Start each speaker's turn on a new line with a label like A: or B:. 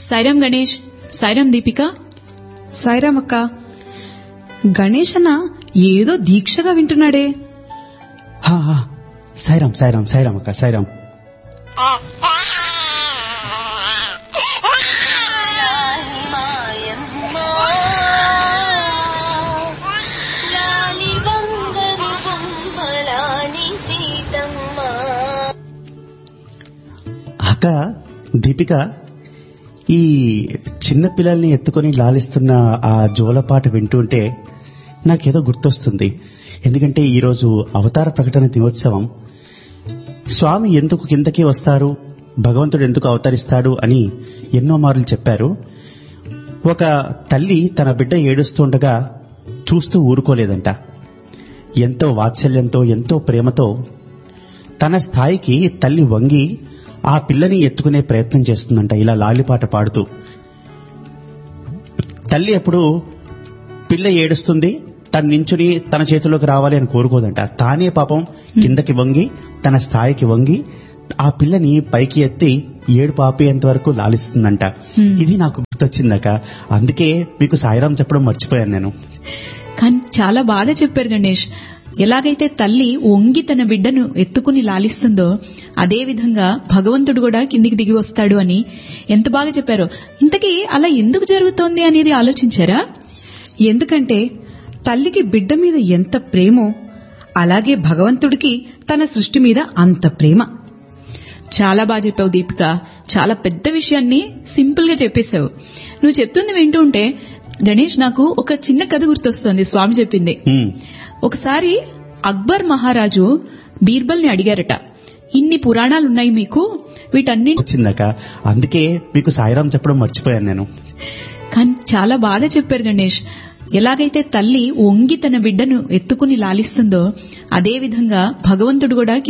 A: సాయిరాం గణేష్, సాయిరాం దీపిక.
B: సాయిరాం అక్క. గణేష్ అన్న ఏదో దీక్షగా వింటున్నాడే.
C: సాయిరాం సాయిరాం సాయిరాం అక్క, సాయిరాం. అక్క దీపిక, ఈ చిన్న పిల్లల్ని ఎత్తుకొని లాలిస్తున్న ఆ జోలపాట వింటుంటే నాకేదో గుర్తొస్తుంది. ఎందుకంటే ఈరోజు అవతార ప్రకటన దినోత్సవం. స్వామి ఎందుకు కిందకి వస్తారు, భగవంతుడు ఎందుకు అవతరిస్తాడు అని ఎన్నో మార్లు చెప్పారు. ఒక తల్లి తన బిడ్డ ఏడుస్తుండగా చూస్తూ ఊరుకోలేదంట. ఎంతో వాత్సల్యంతో, ఎంతో ప్రేమతో తన స్థాయికి తల్లి వంగి ఆ పిల్లని ఎత్తుకునే ప్రయత్నం చేస్తుందంట, ఇలా లాలిపాట పాడుతూ. తల్లి ఎప్పుడు పిల్ల ఏడుస్తుంది, తను నించుని తన చేతిలోకి రావాలి అని కోరుకోదంట. తానే పాపం కిందకి వంగి, తన స్థాయికి వంగి ఆ పిల్లని పైకి ఎత్తి ఏడుపు ఆపేంత వరకు లాలిస్తుందంట. ఇది నాకు గుర్తొచ్చిందక. అందుకే మీకు సాయిరాం చెప్పడం మర్చిపోయాను నేను.
A: కానీ చాలా బాగా చెప్పారు గణేష్. ఎలాగైతే తల్లి వంగి తన బిడ్డను ఎత్తుకుని లాలిస్తుందో అదే విధంగా భగవంతుడు కూడా కిందికి దిగి వస్తాడు అని ఎంత బాగా చెప్పారో. ఇంతకీ అలా ఎందుకు జరుగుతోంది అనేది ఆలోచించారా?
B: ఎందుకంటే తల్లికి బిడ్డ మీద ఎంత ప్రేమో అలాగే భగవంతుడికి తన సృష్టి మీద అంత ప్రేమ.
A: చాలా బాగా చెప్పావు దీపిక. చాలా పెద్ద విషయాన్ని సింపుల్ గా చెప్పేశావు. నువ్వు చెప్తుంది వింటూ ఉంటే గణేష్ నాకు ఒక చిన్న కథ గుర్తొస్తుంది. స్వామి చెప్పింది. ఒకసారి అక్బర్ మహారాజు బీర్బల్ ని అడిగారట, ఇన్ని పురాణాలున్నాయి మీకు, వీటన్ని
C: వచ్చిందక. అందుకే మీకు సాయిరాం చెప్పడం మర్చిపోయాను నేను.
A: కానీ చాలా బాగా చెప్పారు గణేష్. ఎలాగైతే తల్లి వంగి తన బిడ్డను ఎత్తుకుని లాలిస్తుందో అదే విధంగా భగవంతుడు కూడా